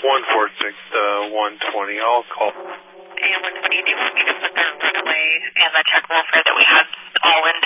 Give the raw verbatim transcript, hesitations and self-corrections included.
one four six to one twenty, I'll call. And one twenty, do you want me to put the runaway and the check welfare that we had all in